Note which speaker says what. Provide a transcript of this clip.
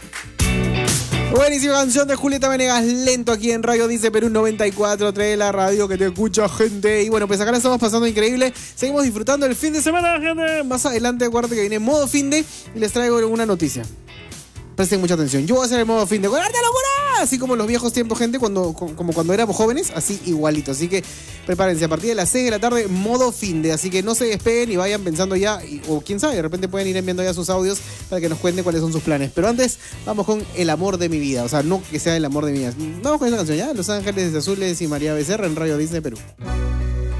Speaker 1: Buenísima canción de Julieta Venegas, Lento, aquí en Radio Dice Perú 94.3, la radio que te escucha, gente. Y bueno, pues acá la estamos pasando increíble. Seguimos disfrutando el fin de semana, gente. Más adelante, acuérdate que viene modo fin de y les traigo una noticia. Presten mucha atención. Yo voy a hacer el modo fin de con arte locura, así como en los viejos tiempos, gente, como cuando éramos jóvenes, así igualito. Así que prepárense, a partir de las 6 de la tarde, modo fin de. Así que no se despeguen y vayan pensando ya, o quién sabe, de repente pueden ir enviando ya sus audios para que nos cuenten cuáles son sus planes. Pero antes, vamos con El amor de mi vida. O sea, no que sea el amor de mi vida. Vamos con esa canción ya, Los Ángeles Azules y María Becerra en Radio Disney Perú.